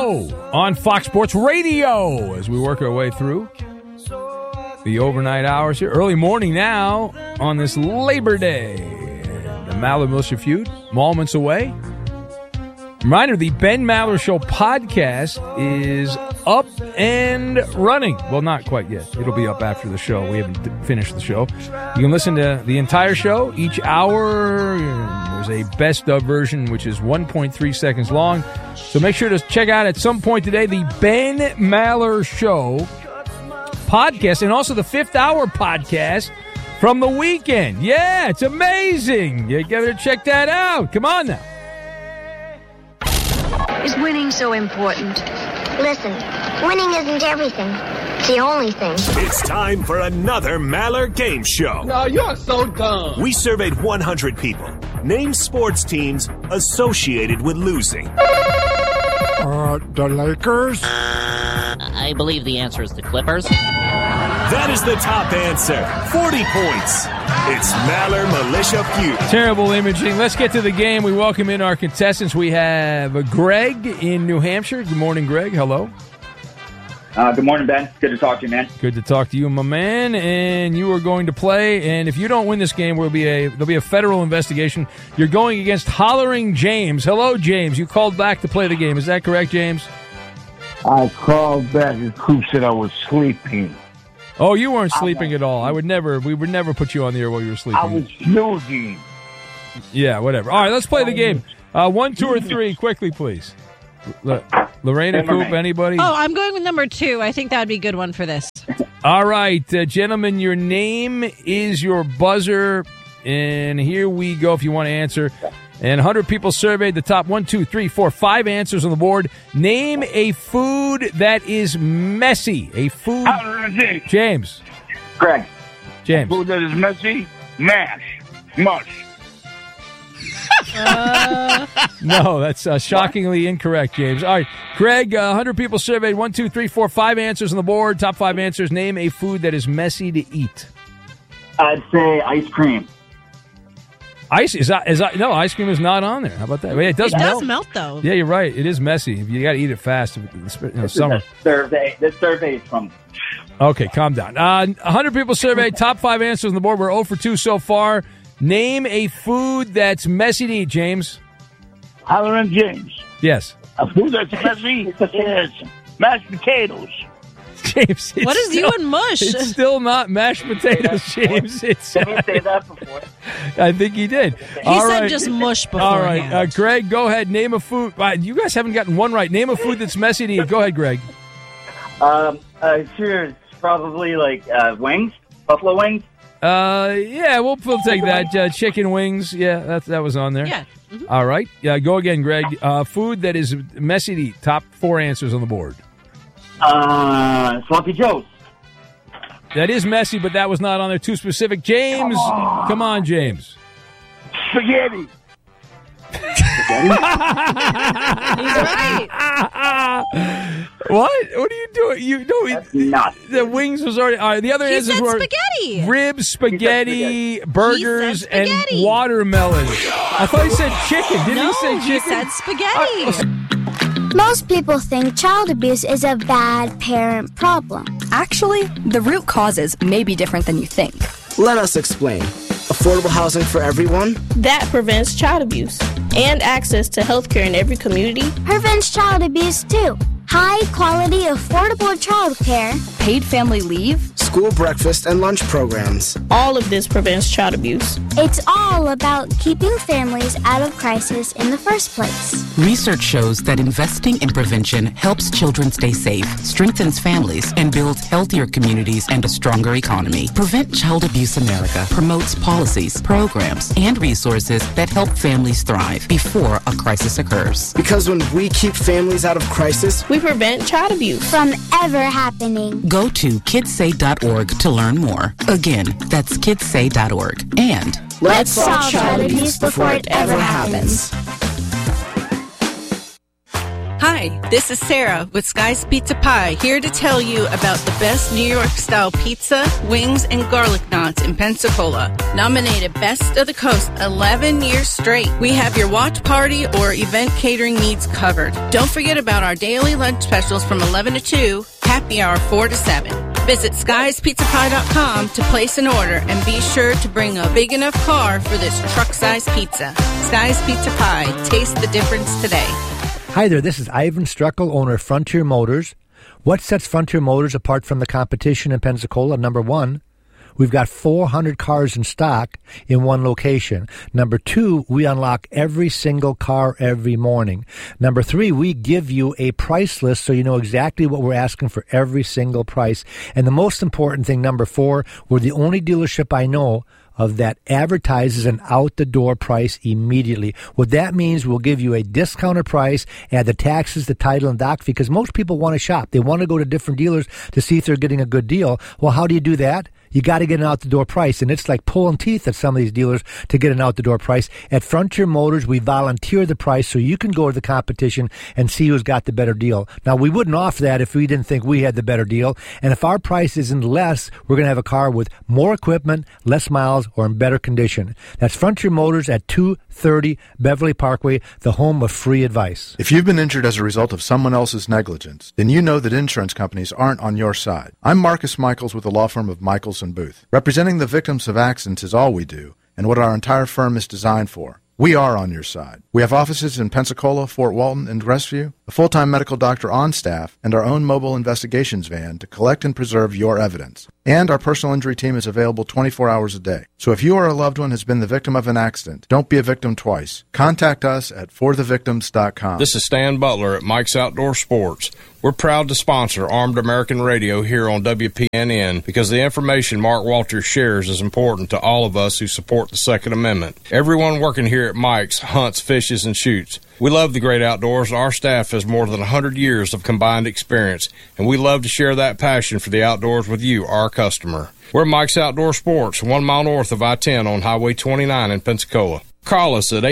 Show on Fox Sports Radio as we work our way through the overnight hours here. Early morning now on this Labor Day. The Maller-Militia feud, moments away. Reminder, the Ben Maller Show podcast is up and running. Well, not quite yet. It'll be up after the show. We haven't finished the show. You can listen to the entire show each hour. There's a best of version, which is 1.3 seconds long. So make sure to check out at some point today the Ben Maller Show podcast and also the Fifth Hour podcast from the weekend. Yeah, it's amazing. You gotta check that out. Come on now. Is winning so important? Listen, winning isn't everything. It's the only thing. It's time for another Maller Game Show. No, you're so dumb. We surveyed 100 people. Name sports teams associated with losing. The Lakers? I believe the answer is the Clippers. That is the top answer. 40 points. It's Maller-Militia Feud. Terrible imaging. Let's get to the game. We welcome in our contestants. We have Greg in New Hampshire. Good morning, Greg. Hello. Good morning, Ben. Good to talk to you, man. Good to talk to you, my man. And you are going to play. And if you don't win this game, there'll be a federal investigation. You're going against Hollering James. Hello, James. You called back to play the game. Is that correct, James? I called back and Coop said I was sleeping. Oh, you weren't sleeping at all. We would never put you on the air while you were sleeping. I was snoozing. Yeah, whatever. All right, let's play the game. 1, 2, or 3, quickly, please. Lorena, Coop, anybody? Oh, I'm going with number 2. I think that would be a good one for this. All right, gentlemen, your name is your buzzer, and here we go if you want to answer. And 100 people surveyed, the top 1, 2, 3, 4, 5 answers on the board. Name a food that is messy. A food. James. Greg. James. Food that is messy? Mash. Mush. No, that's shockingly incorrect, James. All right, Greg, 100 people surveyed, 1, 2, 3, 4, 5 answers on the board. Top 5 answers. Name a food that is messy to eat. I'd say ice cream. Ice no, ice cream is not on there. How about that? Wait, it does melt, though. Yeah, you're right. It is messy. You got to eat it fast. Summer. This survey is from. Okay, calm down. 100 people surveyed. Top 5 answers on the board. We're 0 for 2 so far. Name a food that's messy to eat, James. Hollering James. Yes. A food that's messy is mashed potatoes. James, what is you and mush? It's still not mashed potatoes, James. Did he say that before? I think he did. He said just mush before. All right, Greg, go ahead. Name a food. You guys haven't gotten one right. Name a food that's messy to eat. Go ahead, Greg. Sure, it's probably like wings, buffalo wings. Yeah, we'll take that. Chicken wings. Yeah, that was on there. Yeah. Mm-hmm. All right. Yeah, go again, Greg. Food that is messy to eat. Top 4 answers on the board. Sloppy Joes. That is messy, but that was not on there. Too specific. James, come on, James. Spaghetti. He's right. What? What are you doing? You know, not. The wings was already. All right, the other answers were spaghetti, ribs, spaghetti, burgers, and watermelon. I thought he said chicken. Didn't he say chicken? He said spaghetti. Most people think child abuse is a bad parent problem. Actually, the root causes may be different than you think. Let us explain. Affordable housing for everyone? That prevents child abuse. And access to health care in every community. Prevents child abuse, too. High-quality, affordable child care. Paid family leave. School breakfast and lunch programs. All of this prevents child abuse. It's all about keeping families out of crisis in the first place. Research shows that investing in prevention helps children stay safe, strengthens families, and builds healthier communities and a stronger economy. Prevent Child Abuse America promotes policies, programs, and resources that help families thrive before a crisis occurs. Because when we keep families out of crisis, we prevent child abuse from ever happening. Go to kidssay.org to learn more. Again, that's kidssay.org. And let's solve child abuse before it ever happens. Hi, Hi, this is Sarah with Sky's Pizza Pie, here to tell you about the best New York-style pizza, wings, and garlic knots in Pensacola. Nominated Best of the Coast 11 years straight. We have your watch party or event catering needs covered. Don't forget about our daily lunch specials from 11 to 2, happy hour 4 to 7. Visit skyespizzapie.com to place an order and be sure to bring a big enough car for this truck-sized pizza. Sky's Pizza Pie. Taste the difference today. Hi there, this is Ivan Streckel, owner of Frontier Motors. What sets Frontier Motors apart from the competition in Pensacola? Number one, we've got 400 cars in stock in one location. Number two, we unlock every single car every morning. Number three, we give you a price list so you know exactly what we're asking for every single price. And the most important thing, number four, we're the only dealership I know of that advertises an out-the-door price immediately. What that means, we'll give you a discounted price, add the taxes, the title, and doc fee, because most people want to shop. They want to go to different dealers to see if they're getting a good deal. Well, how do you do that? You got to get an out-the-door price, and it's like pulling teeth at some of these dealers to get an out-the-door price. At Frontier Motors, we volunteer the price so you can go to the competition and see who's got the better deal. Now, we wouldn't offer that if we didn't think we had the better deal, and if our price isn't less, we're going to have a car with more equipment, less miles, or in better condition. That's Frontier Motors at 230 Beverly Parkway, the home of free advice. If you've been injured as a result of someone else's negligence, then you know that insurance companies aren't on your side. I'm Marcus Michaels with the law firm of Michaels & Booth. Representing the victims of accidents is all we do, and what our entire firm is designed for. We are on your side. We have offices in Pensacola, Fort Walton, and Crestview, a full-time medical doctor on staff, and our own mobile investigations van to collect and preserve your evidence. And our personal injury team is available 24 hours a day. So if you or a loved one has been the victim of an accident, don't be a victim twice. Contact us at forthevictims.com. This is Stan Butler at Mike's Outdoor Sports. We're proud to sponsor Armed American Radio here on WPNN because the information Mark Walters shares is important to all of us who support the Second Amendment. Everyone working here at Mike's hunts, fishes, and shoots. We love the great outdoors. Our staff has more than 100 years of combined experience, and we love to share that passion for the outdoors with you, our customer. We're Mike's Outdoor Sports, 1 mile north of I-10 on Highway 29 in Pensacola. Call us at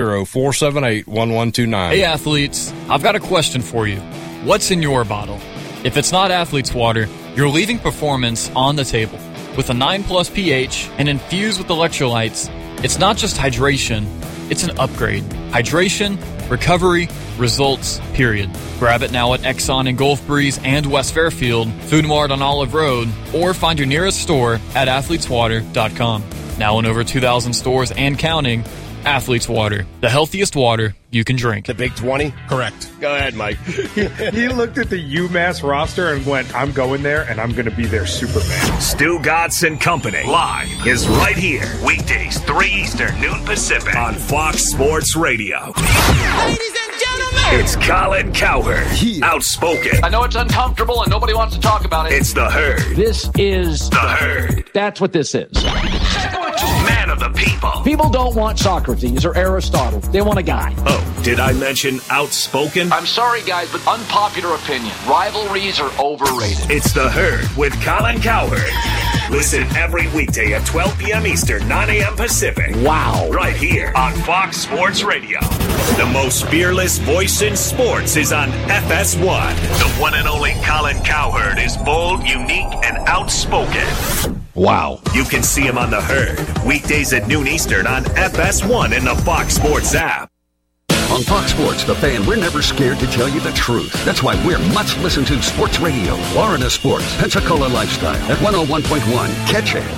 850-478-1129. Hey, athletes, I've got a question for you. What's in your bottle? If it's not Athlete's Water, you're leaving performance on the table. With a 9+ pH and infused with electrolytes, it's not just hydration, it's an upgrade. Hydration, recovery, results, period. Grab it now at Exxon in Gulf Breeze and West Fairfield, Food Mart on Olive Road, or find your nearest store at athleteswater.com. Now in over 2,000 stores and counting, Athlete's Water, the healthiest water you can drink. The Big 20? Correct. Go ahead, Mike. He looked at the UMass roster and went, I'm going there, and I'm going to be their Superman. Stu Gatz and Company live is right here. Weekdays, 3 Eastern, noon Pacific on Fox Sports Radio. Ladies and gentlemen, it's Colin Cowherd, outspoken. I know it's uncomfortable and nobody wants to talk about it. It's The Herd. This is The Herd. That's what this is. Man of the people. People don't want Socrates or Aristotle. They want a guy. Oh, did I mention outspoken? I'm sorry, guys, but unpopular opinion. Rivalries are overrated. It's The Herd with Colin Cowherd. Listen every weekday at 12 p.m. Eastern, 9 a.m. Pacific. Wow. Right here on Fox Sports Radio. The most fearless voice in sports is on FS1. The one and only Colin Cowherd is bold, unique, and outspoken. Wow. You can see him on The Herd, weekdays at noon Eastern on FS1 and the Fox Sports app. On Fox Sports, The Fan, we're never scared to tell you the truth. That's why we're much listened to sports radio. Florida Sports, Pensacola Lifestyle at 101.1. Catch it.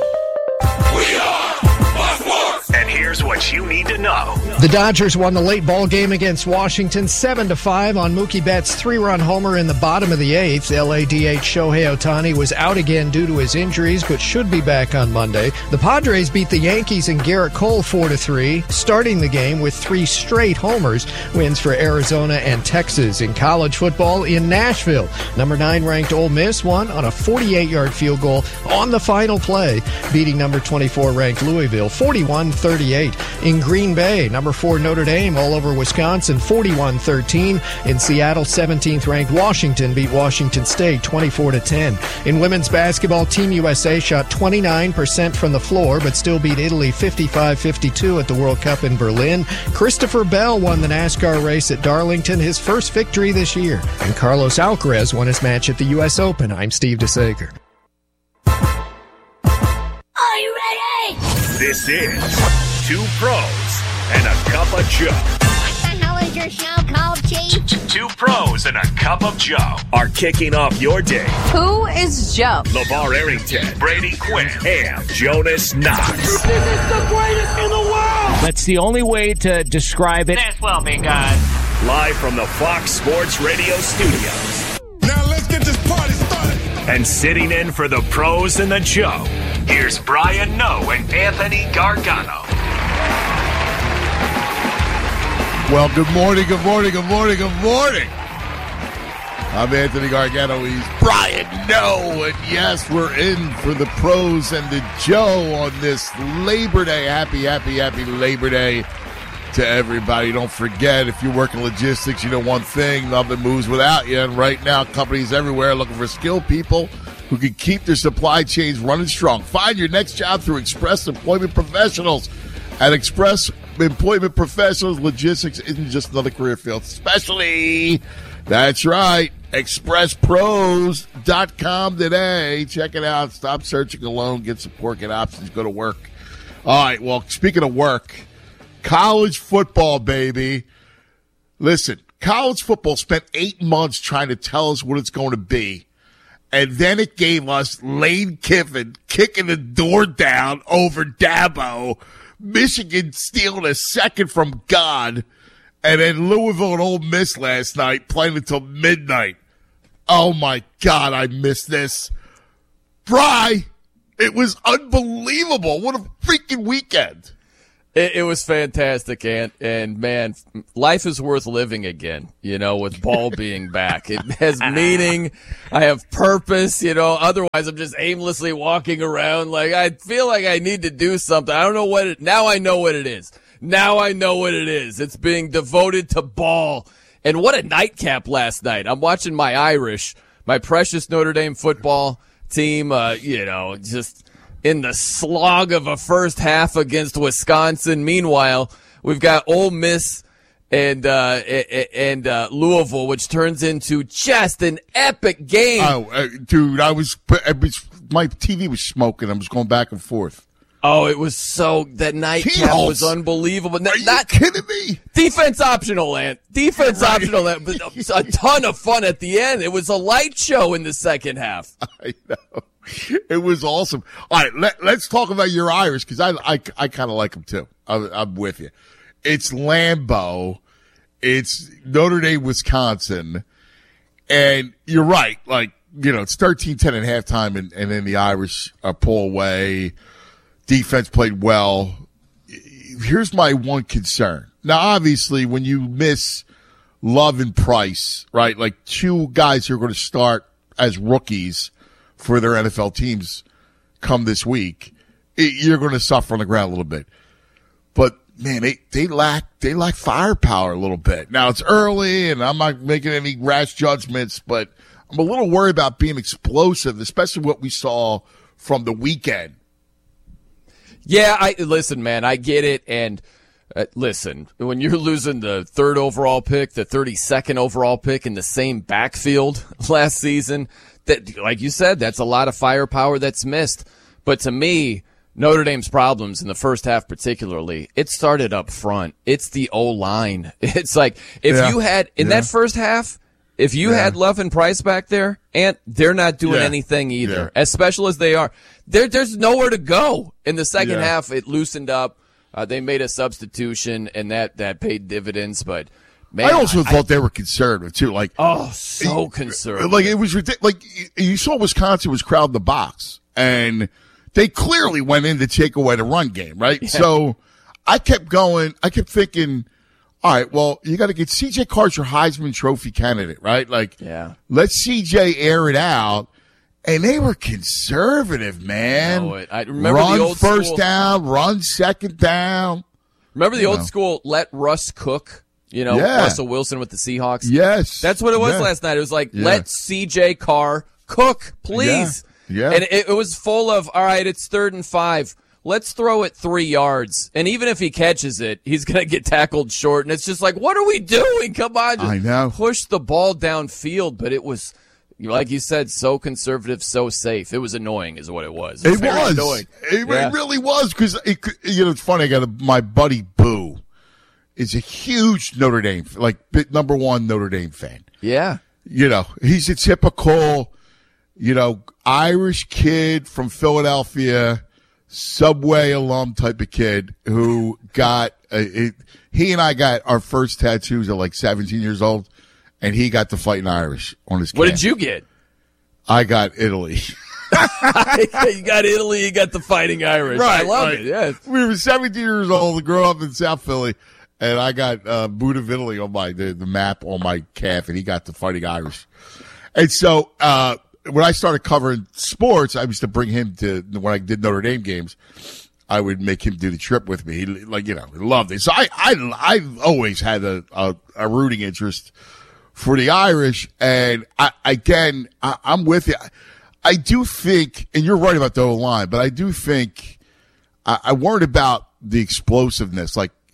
We are Fox Sports. And here's what you need to know. The Dodgers won the late ball game against Washington 7-5 on Mookie Betts' 3-run homer in the bottom of the 8th. LADH Shohei Ohtani was out again due to his injuries, but should be back on Monday. The Padres beat the Yankees and Garrett Cole 4-3, starting the game with 3 straight homers. Wins for Arizona and Texas. In college football in Nashville, number 9 ranked Ole Miss won on a 48-yard field goal on the final play, beating number 24 ranked Louisville 41-38. 38. In Green Bay, number 4 Notre Dame all over Wisconsin 41-13. In Seattle, 17th ranked Washington beat Washington State 24-10. In women's basketball, Team USA shot 29% from the floor but still beat Italy 55-52 at the World Cup in Berlin. Christopher Bell won the NASCAR race at Darlington, his first victory this year. And Carlos Alcaraz won his match at the U.S. Open. I'm Steve DeSager. Are you ready? This is Two Pros and a Cup of Joe. What the hell is your show called, Chief? Two Pros and a Cup of Joe are kicking off your day. Who is Joe? LeVar Arrington, Brady Quinn, and Jonas Knox. This is the greatest in the world! That's the only way to describe it. This will be good. Live from the Fox Sports Radio studios. Now let's get this party started. And sitting in for the Pros and the Joe, here's Brian Noe and Anthony Gargano. Well, good morning, good morning, good morning, good morning. I'm Anthony Gargano. He's Brian Noe. And yes, we're in for the Pros and the Joe on this Labor Day. Happy Labor Day to everybody. Don't forget, if you're working logistics, you know one thing, nothing moves without you. And right now, companies everywhere are looking for skilled people who can keep their supply chains running strong. Find your next job through Express Employment Professionals. At Express Employment Professionals, logistics isn't just another career field, especially, that's right, expresspros.com today. Check it out. Stop searching alone. Get support, get options, go to work. All right, well, speaking of work, college football, baby. Listen, college football spent 8 months trying to tell us what it's going to be. And then it gave us Lane Kiffin kicking the door down over Dabo, Michigan stealing a second from God, and then Louisville and Ole Miss last night playing until midnight. Oh, my God, I missed this. Bry, it was unbelievable. What a freaking weekend. It was fantastic, and man, life is worth living again, with ball being back. It has meaning. I have purpose, otherwise I'm just aimlessly walking around. Like, I feel like I need to do something. I don't know now I know what it is. It's being devoted to ball. And what a nightcap last night. I'm watching my Irish, my precious Notre Dame football team, just in the slog of a first half against Wisconsin. Meanwhile, we've got Ole Miss and Louisville, which turns into just an epic game. Oh, dude, my TV was smoking. I was going back and forth. Oh, it was that nightcap was unbelievable. Are you kidding me? Defense optional, Ant. Optional, but a ton of fun at the end. It was a light show in the second half. I know. It was awesome. All right, let's talk about your Irish, because I kind of like them too. I'm with you. It's Lambeau. It's Notre Dame, Wisconsin. And you're right. It's 13-10 at halftime, and then the Irish pull away. Defense played well. Here's my one concern. Now, obviously, when you miss Love and Price, right, like two guys who are going to start as rookies for their NFL teams come this week, you're going to suffer on the ground a little bit. But, man, they lack firepower a little bit. Now, it's early, and I'm not making any rash judgments, but I'm a little worried about being explosive, especially what we saw from the weekend. Yeah, listen, man, I get it. And listen, when you're losing the 3rd overall pick, the 32nd overall pick in the same backfield last season, that, like you said, that's a lot of firepower that's missed. But to me, Notre Dame's problems in the first half particularly, it started up front. It's the O-line. It's like you had in that first half, if you had Love and Price back there, and they're not doing anything either, as special as they are. There's nowhere to go. In the second half, it loosened up. They made a substitution, and that paid dividends. But man, I also thought they were conservative too. So conservative. It was ridiculous. You saw Wisconsin was crowding the box, and they clearly went in to take away the run game, right? Yeah. So I kept going. I kept thinking, all right, well, you got to get C.J. Carr's your Heisman Trophy candidate, right? Let C.J. air it out. And they were conservative, man. I remember run the old first school. down, run second down. Remember the old school let Russ cook? Russell Wilson with the Seahawks? Yes. That's what it was last night. It was like, let C.J. Carr cook, please. Yeah. And it was full of, all right, it's 3rd and 5. Let's throw it 3 yards. And even if he catches it, he's going to get tackled short. And it's just like, what are we doing? Come on. Just I know. Push the ball downfield. But it was, like you said, so conservative, so safe. It was annoying is what it was. It was. Annoying. It really was. Because, it's funny. I got my buddy Boo is a huge Notre Dame, number one Notre Dame fan. Yeah. He's a typical, Irish kid from Philadelphia, Subway alum type of kid who got, he and I got our first tattoos at like 17 years old, and he got the Fighting Irish on his camp. What did you get? I got Italy. You got Italy, you got the Fighting Irish. Right, I love it, yes. We were 17 years old, grew up in South Philly. And I got Boot of Italy on the map on my calf, and he got the Fighting Irish. And so when I started covering sports, I used to bring him to, when I did Notre Dame games, I would make him do the trip with me. He loved it. So I've always had a rooting interest for the Irish. And I'm with you. I do think, and you're right about the O-line, but I do think I worried about the explosiveness,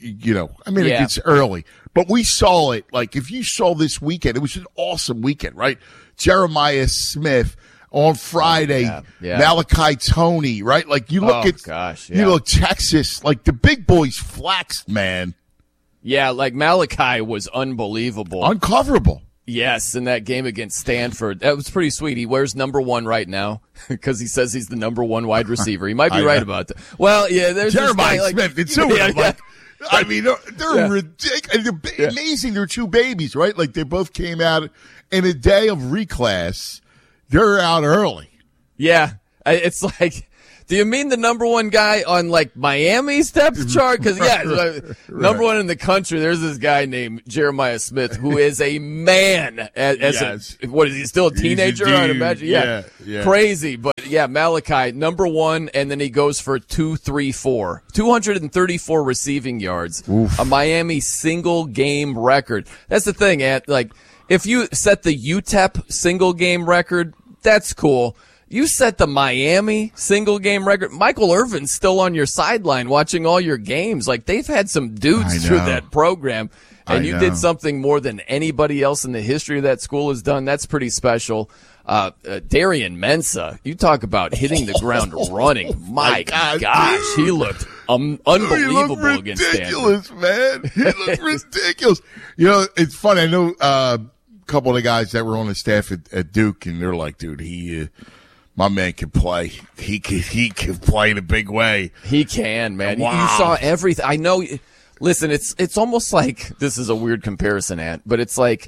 it's early, but we saw it. Like, if you saw this weekend, it was an awesome weekend, right? Jeremiah Smith on Friday, Malachi Toney, right? Like, you look you look Texas, like the big boys flexed, man. Yeah, like Malachi was unbelievable. Uncoverable. Yes, in that game against Stanford. That was pretty sweet. He wears number 1 right now because he says he's the number 1 wide receiver. He might be right about that. Well, yeah, there's Jeremiah Smith. It's so I mean, they're ridiculous. They're amazing. They're 2 babies, right? Like, they both came out in a day of reclass. They're out early. Yeah. It's like, do you mean the number 1 guy on, like, Miami's depth chart? Because, number 1 in the country, there's this guy named Jeremiah Smith who is a man. What is he, still a teenager? I'd imagine. Yeah. Crazy. But, Malachi, number 1, and then he goes for 234. 234 receiving yards. Oof. A Miami single-game record. That's the thing, Ant. Like, if you set the UTEP single-game record, that's cool. You set the Miami single-game record. Michael Irvin's still on your sideline watching all your games. Like, they've had some dudes through that program, and you did something more than anybody else in the history of that school has done. That's pretty special. Darian Mensah, you talk about hitting the ground running. My gosh, he looked unbelievable against Stanford. Ridiculous, man. He looked ridiculous. It's funny. I know a couple of the guys that were on the staff at Duke, and they're like, dude, my man can play. He can play in a big way. He can, man. Wow. You saw everything. I know. Listen, it's almost like, this is a weird comparison, Ant, but it's like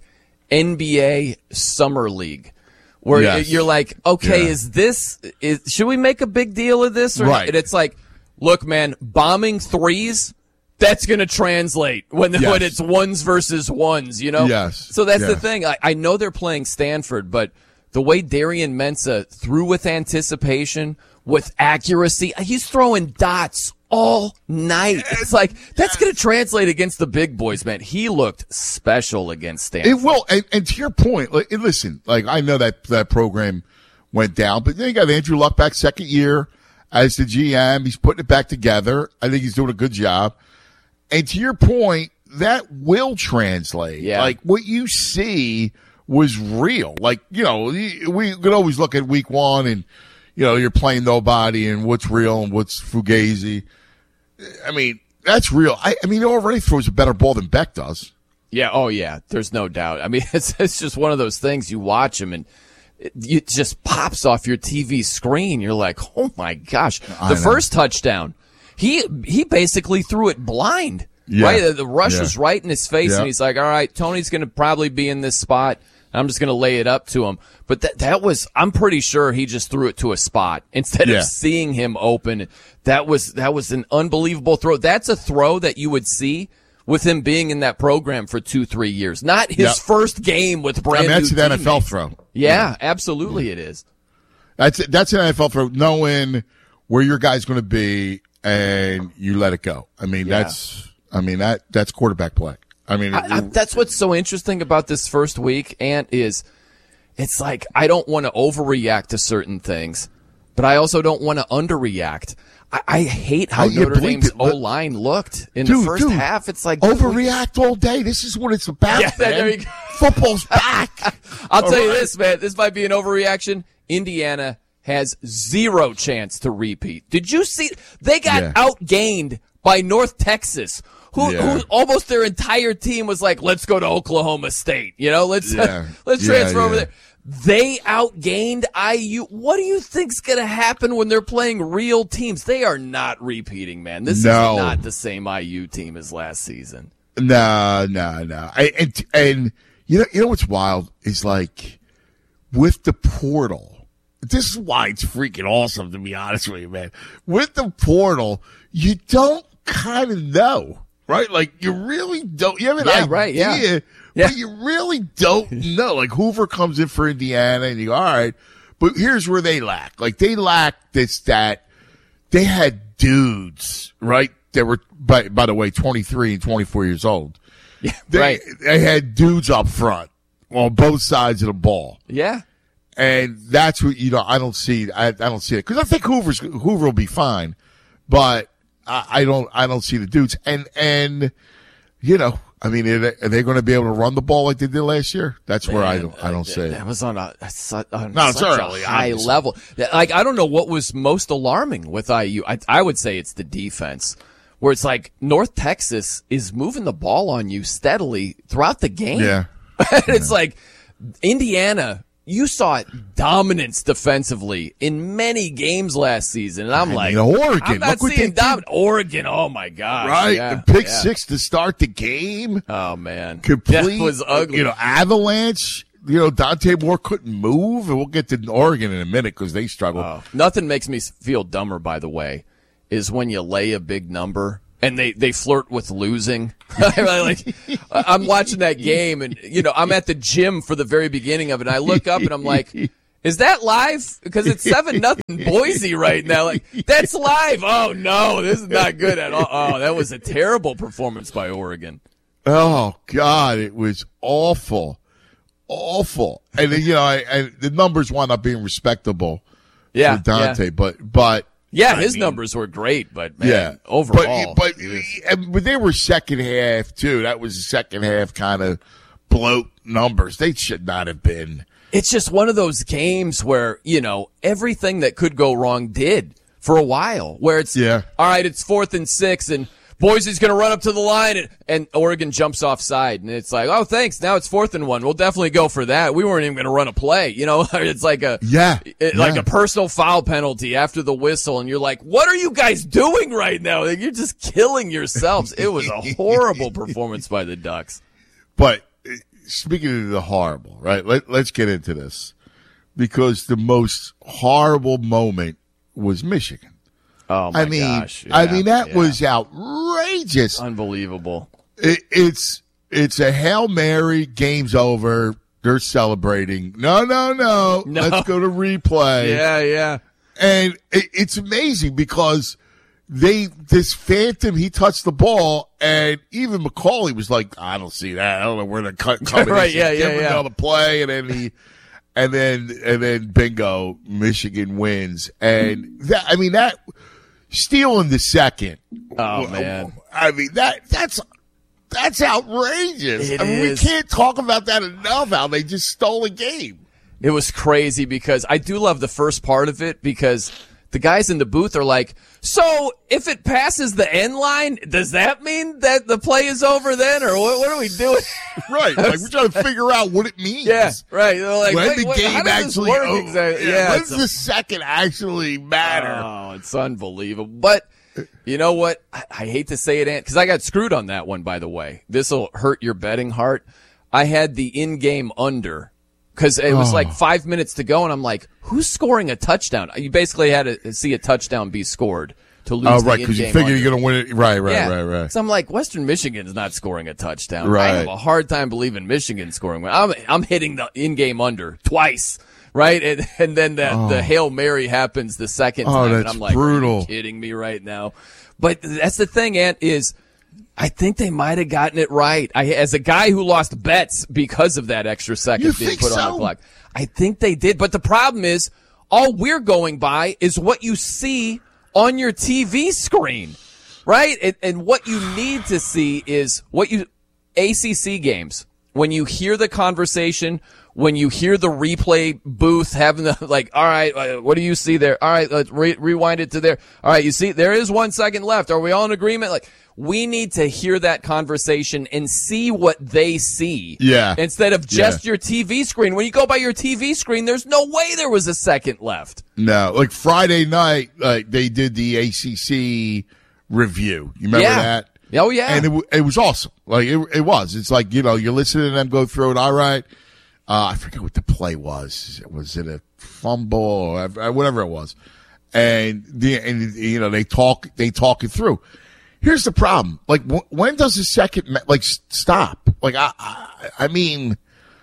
NBA Summer League, where you're like, okay, should we make a big deal of this? Right. And it's like, look, man, bombing threes, that's going to translate when it's ones versus ones, Yes. So that's the thing. I know they're playing Stanford, but the way Darian Mensah threw with anticipation, with accuracy, he's throwing dots all night. It's like, that's going to translate against the big boys, man. He looked special against Stanford. It will. And to your point, listen, I know that program went down, but then you got Andrew Luck back second year as the GM. He's putting it back together. I think he's doing a good job. And to your point, that will translate. Yeah. Like, what you see was real. Like, we could always look at week 1 and, you're playing nobody and what's real and what's fugazi. I mean, that's real. I mean, he already throws a better ball than Beck does. Yeah. Oh, yeah. There's no doubt. I mean, it's just one of those things. You watch him and it just pops off your TV screen. You're like, oh my gosh. The first touchdown, he basically threw it blind. Yeah. Right? The rush was right in his face, and he's like, all right, Tony's going to probably be in this spot. I'm just going to lay it up to him. But that was, I'm pretty sure he just threw it to a spot instead of seeing him open. That was an unbelievable throw. That's a throw that you would see with him being in that program for 2-3 years. Not his first game with brand new that's an teammates. NFL throw. Yeah, absolutely it is. That's an NFL throw, knowing where your guy's going to be and you let it go. I mean, that's I mean, that's quarterback play. I mean, that's what's so interesting about this first week, Ant, is it's like I don't want to overreact to certain things, but I also don't want to underreact. I hate how Notre Dame's O-line looked in the first half. It's like overreact all day. This is what it's about, man. There you go. Football's back. I'll tell you this, man. This might be an overreaction. Indiana has zero chance to repeat. Did you see? They got outgained by North Texas, who almost their entire team was like, let's go to Oklahoma State. You know, let's transfer over there. They outgained IU. What do you think's going to happen when they're playing real teams? They are not repeating, man. This is not the same IU team as last season. No. And you know what's wild is like with the portal. This is why it's freaking awesome, to be honest with you, man. With the portal, you don't kind of know, right? Like you really don't. You have an idea. Right, yeah. But you really don't know. Like Hoover comes in for Indiana and you go, all right, but here's where they lack. Like they lack that they had dudes, right? That were, by the way, 23 and 24 years old. Yeah, They had dudes up front on both sides of the ball. Yeah. And that's what, I don't see. I don't see it. Cause I think Hoover will be fine, but I don't see the dudes. And, I mean, are they going to be able to run the ball like they did last year? That's where I don't see it. That was on such early, a high level. Like, I don't know what was most alarming with IU. I would say it's the defense, where it's like North Texas is moving the ball on you steadily throughout the game. Yeah. It's like Indiana, you saw dominance defensively in many games last season. And I'm like, Oregon. I'm not seeing dominance. Oregon, oh my gosh. Right. Yeah, the pick six to start the game. Oh, man. Complete. That was ugly. Avalanche. Dante Moore couldn't move. And we'll get to Oregon in a minute because they struggled. Oh, nothing makes me feel dumber, by the way, is when you lay a big number and they flirt with losing. Like, I'm watching that game and, I'm at the gym for the very beginning of it. And I look up and I'm like, is that live? Because it's 7-0 Boise right now. Like, that's live. Oh, no, this is not good at all. Oh, that was a terrible performance by Oregon. Oh, God, it was awful. Awful. And, the numbers wound up being respectable for Dante. But his numbers were great, but, man, overall. But they were second half, too. That was the second half kind of bloat numbers. They should not have been. It's just one of those games where, everything that could go wrong did for a while. Where it's, all right, it's 4th and 6, and Boise's going to run up to the line, and Oregon jumps offside. And it's like, oh, thanks. Now it's 4th and 1. We'll definitely go for that. We weren't even going to run a play. It's like a personal foul penalty after the whistle. And you're like, what are you guys doing right now? Like, you're just killing yourselves. It was a horrible performance by the Ducks. But speaking of the horrible, right? Let's get into this because the most horrible moment was Michigan. Oh my gosh! That was outrageous, unbelievable. It's a Hail Mary. Game's over. They're celebrating. No. Let's go to replay. Yeah. And it's amazing because this Phantom, he touched the ball, and even McCauley was like, I don't see that. I don't know where the cut coming. Right? Yeah. On the play, and then and then bingo, Michigan wins, and that. Stealing the second. Oh, man. That's outrageous. We can't talk about that enough, how they just stole a game. It was crazy because I do love the first part of it because the guys in the booth are like, so if it passes the end line, does that mean that the play is over then? Or what are we doing? Right. Like we're trying to figure out what it means. Yeah, right. Like, when the game actually exactly? When does the second actually matter? Oh, it's unbelievable. But you know what? I hate to say it, Ant, because I got screwed on that one, by the way. This will hurt your betting heart. I had the in-game under. Because it was like 5 minutes to go, and I'm like, who's scoring a touchdown? You basically had to see a touchdown be scored to lose the in-game. Right, because you figure you're going to win it. Right. So I'm like, Western Michigan's not scoring a touchdown. Right. I have a hard time believing Michigan scoring one. I'm hitting the in-game under twice, right? And then the Hail Mary happens the second time, and I'm like, brutal. are you kidding me right now? But that's the thing, Ant, is I think they might have gotten it right. As a guy who lost bets because of that extra second being put on the clock, I think they did. But the problem is, all we're going by is what you see on your TV screen, right? And what you need to see is ACC games. When you hear the conversation, when you hear the replay booth having the, all right, what do you see there? All right, let's rewind it to there. All right, you see, there is 1 second left. Are we all in agreement? We need to hear that conversation and see what they see. Yeah. Instead of just your TV screen. When you go by your TV screen, there's no way there was a second left. No, Friday night, they did the ACC review. You remember that? Oh, yeah. And it was awesome. It was. It's you're listening to them go through it. All right. I forget what the play was. Was it a fumble or whatever it was? And they talk it through. Here's the problem. When does the second, stop? I mean.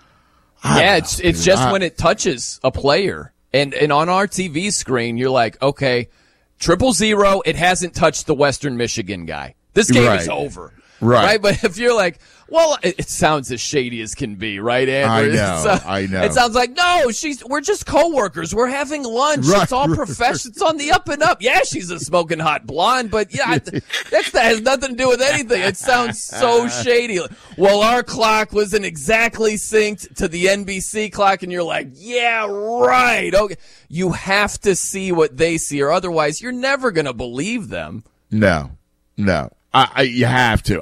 It's just when it touches a player. And on our TV screen, you're like, okay, 000, it hasn't touched the Western Michigan guy. This game is over. Right. But if you're like, well, it sounds as shady as can be, right, Andrew? I know. It sounds like, no, we're just coworkers. We're having lunch. Right, it's all professional. It's on the up and up. Yeah, she's a smoking hot blonde, but that has nothing to do with anything. It sounds so shady. Well, our clock wasn't exactly synced to the NBC clock, and you're like, yeah, right. Okay. You have to see what they see, or otherwise you're never going to believe them. No. You have to.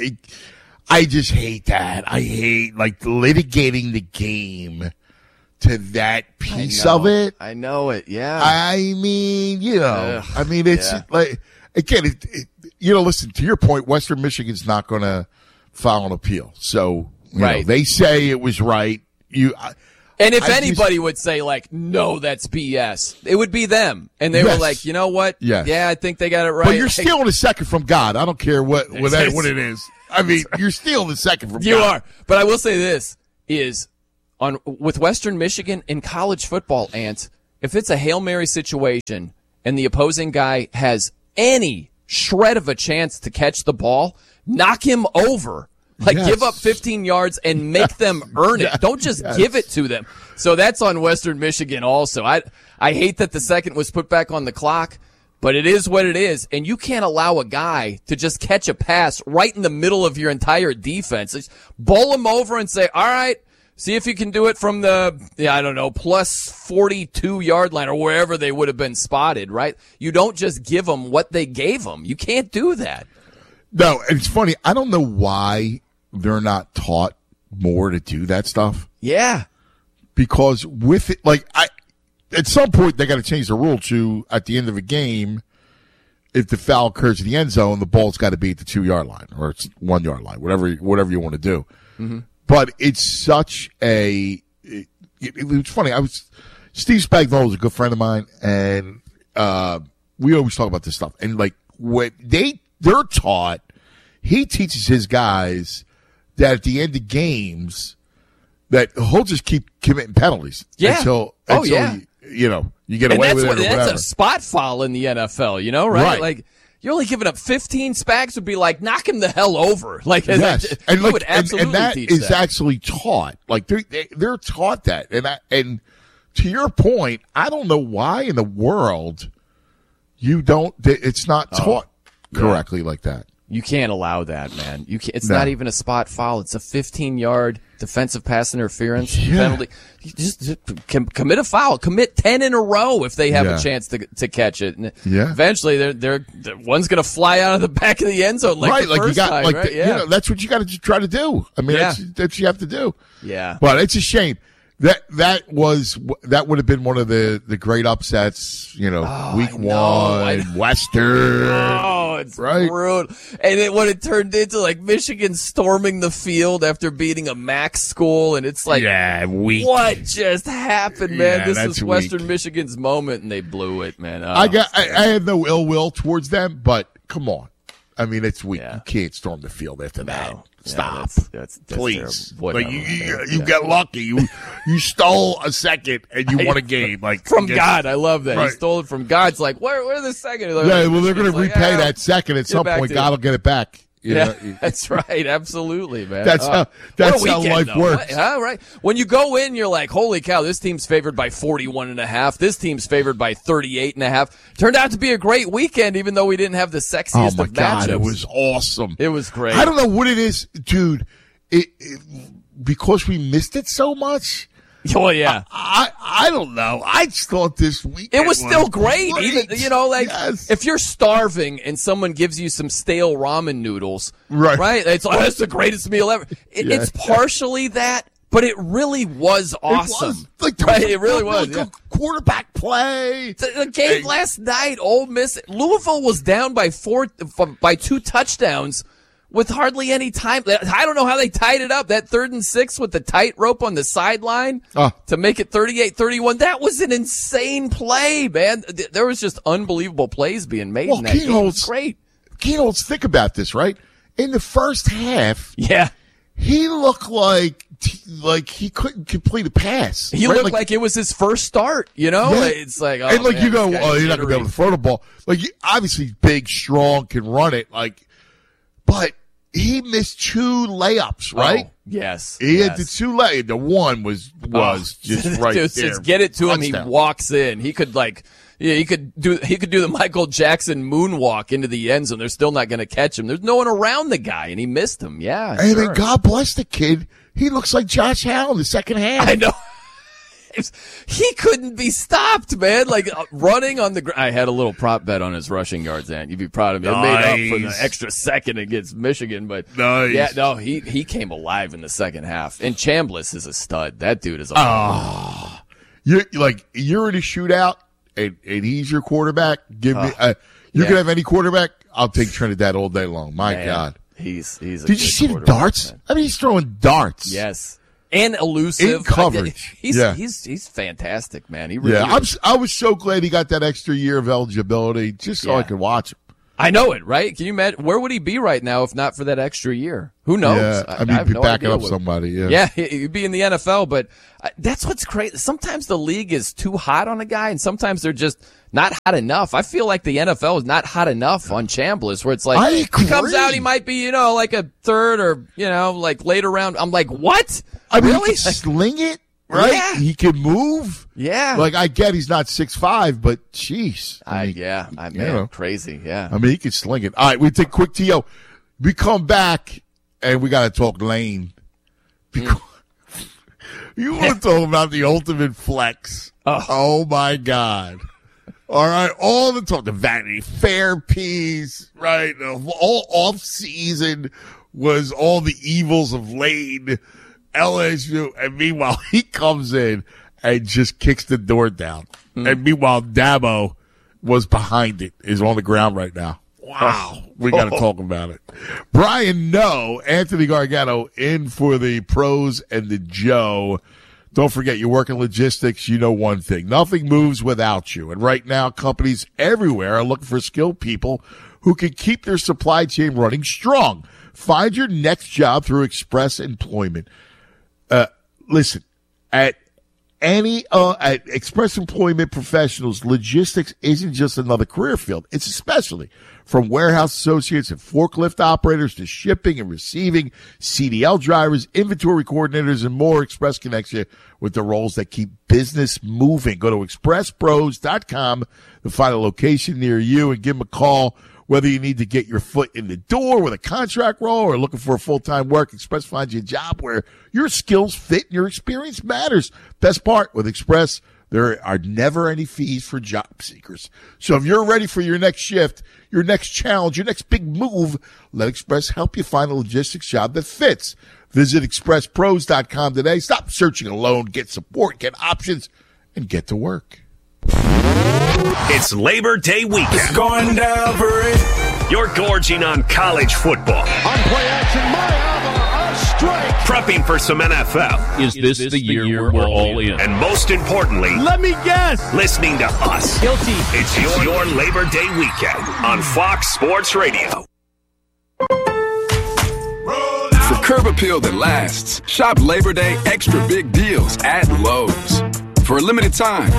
I just hate that. I hate litigating the game to that piece of it. I know it. Yeah. I mean, it's again, listen, to your point, Western Michigan's not going to file an appeal. So, they say it was right. And if anybody would say, no, that's BS, it would be them. And they were like, you know what? Yes. Yeah, I think they got it right. But you're stealing a second from God. I don't care what it is. I mean, you're stealing a second from God. You are. But I will say this is, with Western Michigan in college football, Ant, if it's a Hail Mary situation and the opposing guy has any shred of a chance to catch the ball, knock him over. Give up 15 yards and make them earn it. Don't just give it to them. So that's on Western Michigan also. I hate that the second was put back on the clock, but it is what it is. And you can't allow a guy to just catch a pass right in the middle of your entire defense. Just bowl him over and say, all right, see if you can do it from the, plus 42 yard line or wherever they would have been spotted, right? You don't just give them what they gave them. You can't do that. No, it's funny. I don't know why they're not taught more to do that stuff. Yeah. Because with it, at some point they got to change the rule to, at the end of a game, if the foul occurs in the end zone, the ball's got to be at the 2 yard line or it's 1 yard line, whatever you want to do. Mm-hmm. But it's such it was funny. Steve Spagnuolo was a good friend of mine, and we always talk about this stuff. And when they're taught, he teaches his guys that at the end of games, that he'll just keep committing penalties until you get away with it or whatever. That's a spot foul in the NFL, right? You're only giving up 15 Spags would be like, knock him the hell over. Yes. Would absolutely that teach is that. actually taught. They're taught that. And to your point, I don't know why in the world it's not taught correctly like that. You can't allow that, man. You can't. It's not even a spot foul. It's a 15-yard defensive pass interference penalty. You just commit a foul. Commit 10 in a row if they have a chance to catch it. And eventually, they're one's going to fly out of the back of the end zone the first time. Right? That's what you got to try to do. I mean, that's what you have to do. Yeah. But it's a shame. That would have been one of the great upsets, week one, Western. Oh, it's brutal. And when it turned into Michigan storming the field after beating a MAC school, and it's what just happened, man? This was Western Michigan's moment, and they blew it, man. I had no ill will towards them, but come on. I mean, it's weak. You can't storm the field after that. Stop. That's please. You got lucky. You stole a second and you won a game. From God. I love that. Right. He stole it from God. It's where the second? Well, they're going to repay that second at some point. God will get it back. That's right. Absolutely, man. That's how life works. All right. When you go in, you're like, holy cow, this team's favored by 41.5. This team's favored by 38.5. Turned out to be a great weekend, even though we didn't have the sexiest of matchups. God, it was awesome. It was great. I don't know what it is, dude. Because we missed it so much. Oh yeah, I don't know. I just thought this weekend it was still great. Even yes. If you're starving and someone gives you some stale ramen noodles, right? It's like that's the greatest meal ever. It's partially that, but it really was awesome. It really was. A quarterback play. The game last night, Ole Miss, Louisville was down by 2 touchdowns. With hardly any time. I don't know how they tied it up. That 3rd and 6 with the tightrope on the sideline to make it 38-31. That was an insane play, man. There was just unbelievable plays being made in that game. It was great. Keynotes, think about this, right? In the first half, he looked like he couldn't complete a pass. He looked like it was his first start, Yeah. It's like, and you're not going to be able to throw the ball. Obviously big, strong, can run it, but he missed 2 layups, right? Oh, yes. He had the 2 layups. The one was just right there. Just get it to him. He walks in. He could he could do the Michael Jackson moonwalk into the end zone. They're still not going to catch him. There's no one around the guy, and he missed him. Yeah. And then God bless the kid. He looks like Josh Allen in the second half. I know. He couldn't be stopped, man. Running on the ground. I had a little prop bet on his rushing yards, and you'd be proud of me. I made up for the extra second against Michigan, but he came alive in the second half. And Chambliss is a stud. That dude is a you're in a shootout, and he's your quarterback. Give me you can have any quarterback. I'll take Trinidad all day long. My God, he's. Did you see the darts? Man. I mean, he's throwing darts. Yes. And elusive in coverage. He's fantastic, man. He really is. I was so glad he got that extra year of eligibility just so I could watch him. I know it, right? Can you imagine? Where would he be right now if not for that extra year? Who knows? Yeah, I mean, he'd be backing up somebody. Yeah, he'd be in the NFL, but that's what's crazy. Sometimes the league is too hot on a guy, and sometimes they're just not hot enough. I feel like the NFL is not hot enough on Chambliss, where it's like he comes out, he might be, like a 3rd or, later round. I'm like, what? I mean, really? He can sling it, right? Yeah. He can move. Yeah. I get he's not 6'5", but jeez. Crazy, yeah. I mean, he can sling it. All right, we take a quick TO. We come back, and we got to talk Lane. Because you want to talk about the ultimate flex. Oh, my God. All right, all the talk, the Vanity Fair piece, right? All off-season was all the evils of Lane, LSU, and meanwhile, he comes in and just kicks the door down. And meanwhile, Dabo was behind it, is on the ground right now. Wow. We got to talk about it. Brian No, Anthony Gargano in for the pros and the Joe. Don't forget, you work in logistics, you know one thing. Nothing moves without you. And right now, companies everywhere are looking for skilled people who can keep their supply chain running strong. Find your next job through Express Employment. Listen, at Express Employment Professionals, logistics isn't just another career field. It's a specialty. From warehouse associates and forklift operators to shipping and receiving, CDL drivers, inventory coordinators, and more. Express connects you with the roles that keep business moving. Go to expresspros.com to find a location near you and give them a call. Whether you need to get your foot in the door with a contract role or looking for a full-time work, Express finds you a job where your skills fit and your experience matters. Best part, with Express, there are never any fees for job seekers. So if you're ready for your next shift, your next challenge, your next big move, let Express help you find a logistics job that fits. Visit expresspros.com today. Stop searching alone. Get support, get options, and get to work. It's Labor Day weekend. It's going down for it. You're gorging on college football. On play action, Mariava, a strike. Prepping for some NFL. Is this the year we're all in? And most importantly, let me guess, listening to us. Guilty. It's your Labor Day weekend on Fox Sports Radio. For curb appeal that lasts, shop Labor Day extra big deals at Lowe's. For a limited time,